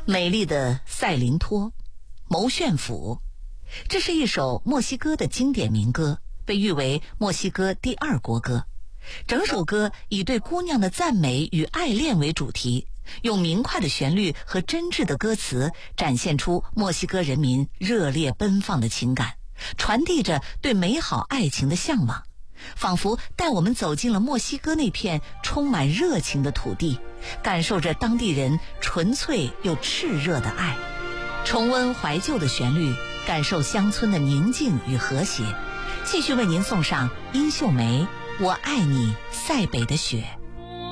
美丽的塞林托，谋炫府，这是一首墨西哥的经典民歌，被誉为墨西哥第二国歌。整首歌以对姑娘的赞美与爱恋为主题，用明快的旋律和真挚的歌词展现出墨西哥人民热烈奔放的情感，传递着对美好爱情的向往，仿佛带我们走进了墨西哥那片充满热情的土地，感受着当地人纯粹又炽热的爱。重温怀旧的旋律，感受乡村的宁静与和谐。继续为您送上殷秀梅《我爱你塞北的雪》。